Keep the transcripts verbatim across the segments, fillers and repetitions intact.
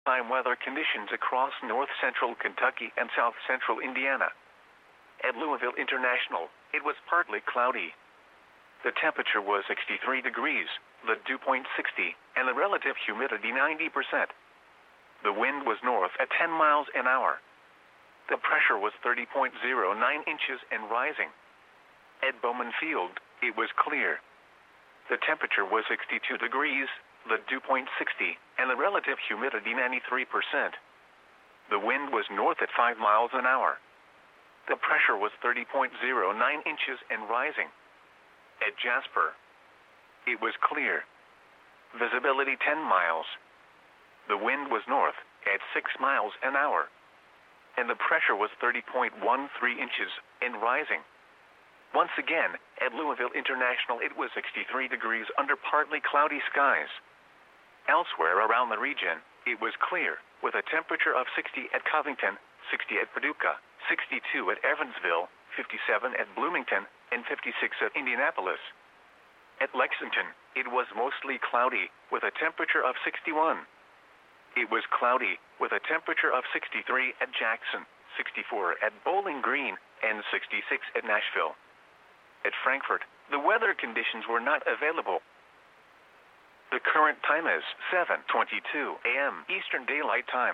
Time weather conditions across north-central Kentucky and south-central Indiana. At Louisville International, it was partly cloudy. The temperature was sixty-three degrees, the dew point sixty, and the relative humidity ninety percent. The wind was north at ten miles an hour. The pressure was thirty point zero nine inches and rising. At Bowman Field, it was clear. The temperature was sixty-two degrees, the dew point sixty, and the relative humidity ninety-three percent. The wind was north at five miles an hour. The pressure was thirty point zero nine inches and rising. At Jasper, it was clear. Visibility ten miles. The wind was north at six miles an hour. And the pressure was thirty point one three inches and rising. Once again, at Louisville International, it was sixty-three degrees under partly cloudy skies. Elsewhere around the region, it was clear, with a temperature of sixty at Covington, sixty at Paducah, sixty-two at Evansville, fifty-seven at Bloomington, and fifty-six at Indianapolis. At Lexington, it was mostly cloudy, with a temperature of sixty-one. It was cloudy, with a temperature of sixty-three at Jackson, sixty-four at Bowling Green, and sixty-six at Nashville. At Frankfort, the weather conditions were not available. The current time is seven twenty-two a m Eastern Daylight Time.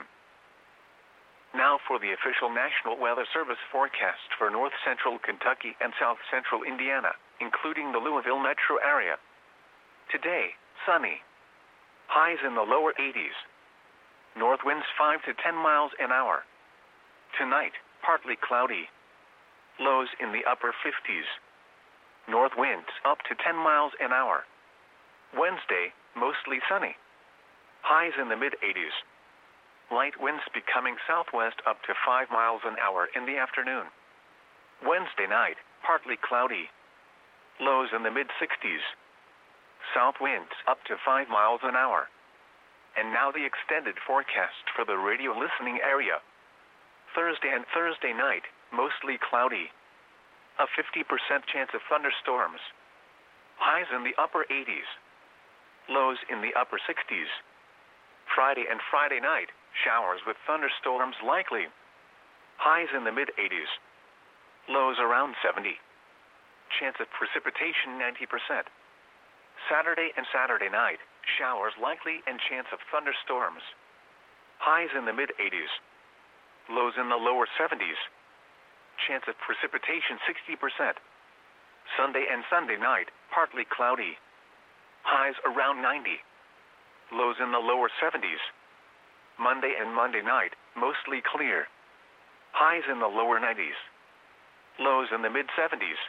Now for the official National Weather Service forecast for north-central Kentucky and south-central Indiana, including the Louisville metro area. Today, sunny. Highs in the lower eighties. North winds five to ten miles an hour. Tonight, partly cloudy. Lows in the upper fifties. North winds up to ten miles an hour. Wednesday, mostly sunny. Highs in the mid-eighties. Light winds becoming southwest up to five miles an hour in the afternoon. Wednesday night, partly cloudy. Lows in the mid-sixties. South winds up to five miles an hour. And now the extended forecast for the radio listening area. Thursday and Thursday night, mostly cloudy. A fifty percent chance of thunderstorms. Highs in the upper eighties. Lows in the upper sixties. Friday and Friday night, showers with thunderstorms likely. Highs in the mid-eighties. Lows around seventy. Chance of precipitation ninety percent. Saturday and Saturday night, showers likely and chance of thunderstorms. Highs in the mid-eighties. Lows in the lower seventies. Chance of precipitation sixty percent. Sunday and Sunday night, partly cloudy. Highs around ninety. Lows in the lower seventies. Monday and Monday night, mostly clear. Highs in the lower nineties. Lows in the mid-seventies.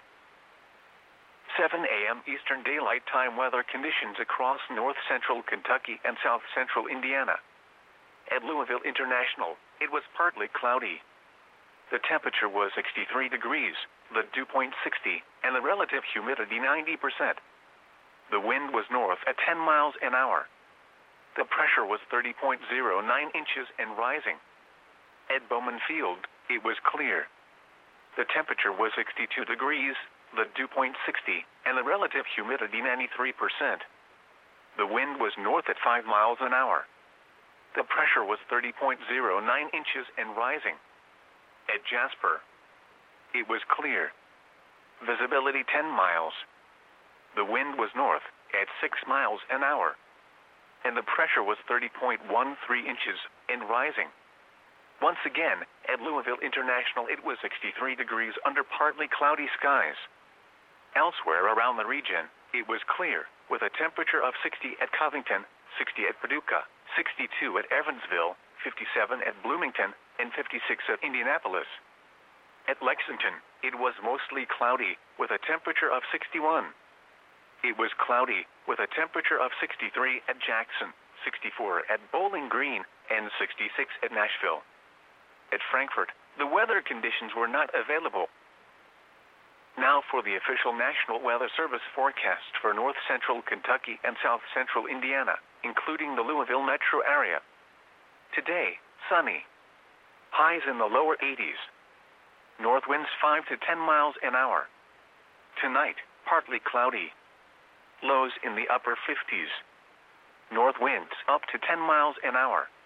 seven a m Eastern Daylight Time weather conditions across north-central Kentucky and south-central Indiana. At Louisville International, it was partly cloudy. The temperature was sixty-three degrees, the dew point sixty, and the relative humidity ninety percent. The wind was north at ten miles an hour. The pressure was thirty point zero nine inches and rising. At Bowman Field, it was clear. The temperature was sixty-two degrees, the dew point sixty, and the relative humidity ninety-three percent. The wind was north at five miles an hour. The pressure was thirty point zero nine inches and rising. At Jasper, it was clear. Visibility ten miles. The wind was north at six miles an hour. And the pressure was thirty point one three inches and rising. Once again, at Louisville International, it was sixty-three degrees under partly cloudy skies. Elsewhere around the region, it was clear, with a temperature of sixty at Covington, sixty at Paducah, sixty-two at Evansville, fifty-seven at Bloomington, and fifty-six at Indianapolis. At Lexington, it was mostly cloudy, with a temperature of sixty-one. It was cloudy, with a temperature of sixty-three at Jackson, sixty-four at Bowling Green, and sixty-six at Nashville. At Frankfort, the weather conditions were not available. Now for the official National Weather Service forecast for north-central Kentucky and south-central Indiana, including the Louisville metro area. Today, sunny. Highs in the lower eighties. North winds five to ten miles an hour. Tonight, partly cloudy. Lows in the upper fifties. North winds up to ten miles an hour.